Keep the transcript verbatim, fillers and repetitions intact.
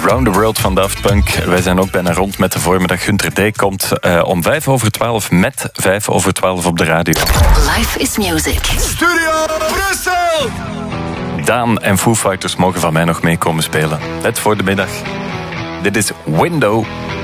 Round the World van Daft Punk. Wij zijn ook bijna rond met de voormiddag. Gunter D. komt uh, om vijf over twaalf met vijf over twaalf op de radio. Life is music. Studio Brussel! Daan en Foo Fighters mogen van mij nog meekomen spelen. Net voor de middag. Dit is Window.